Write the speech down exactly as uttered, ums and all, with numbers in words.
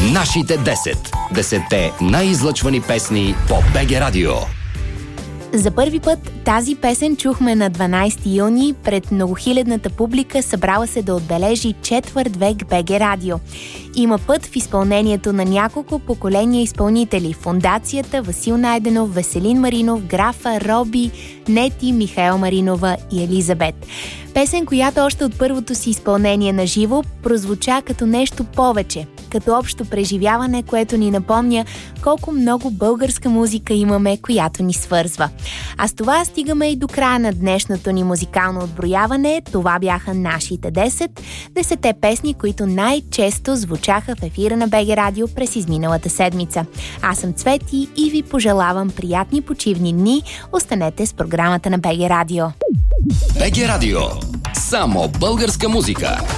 Нашите десет. Десетте най-излъчвани песни по БГ Радио. За първи път тази песен чухме на дванайсети юни пред многохилядната публика, събрала се да отбележи четвърт век БГ Радио. Има път в изпълнението на няколко поколения изпълнители: Фондацията, Васил Найденов, Веселин Маринов, Графа, Роби, Нети, Михаел Маринова и Елизабет. Песен, която още от първото си изпълнение на живо прозвуча като нещо повече, като общо преживяване, което ни напомня колко много българска музика имаме, която ни свързва. А с това стигаме и до края на днешното ни музикално отброяване. Това бяха нашите десет. Десетте песни, които най-често звучаха в ефира на БГ Радио през изминалата седмица. Аз съм Цвети и ви пожелавам приятни почивни дни. Останете с програмата на БГ Радио. БГ Радио. Само българска музика.